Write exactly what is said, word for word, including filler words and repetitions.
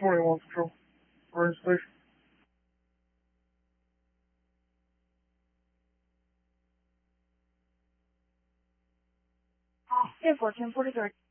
twenty-one Control. We're in station. ten fourteen forty-three.